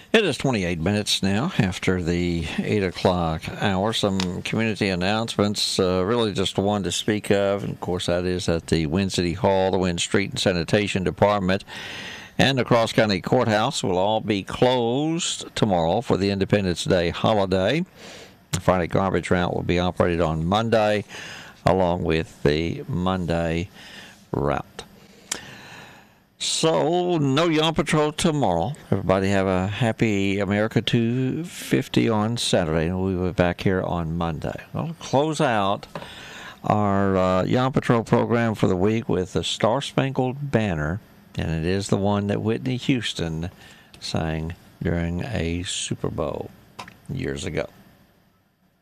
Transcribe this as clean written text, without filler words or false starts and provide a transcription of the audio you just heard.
It is 28 minutes now after the 8 o'clock hour. Some community announcements, really just one to speak of. And of course, that is at the Wynn City Hall, the Wynn Street and Sanitation Department, and the Cross County Courthouse will all be closed tomorrow for the Independence Day holiday. The Friday garbage route will be operated on Monday, along with the Monday route. So, no Yom Patrol tomorrow. Everybody have a happy America 250 on Saturday, and we'll be back here on Monday. We'll close out our Yom Patrol program for the week with the Star Spangled Banner, and it is the one that Whitney Houston sang during a Super Bowl years ago.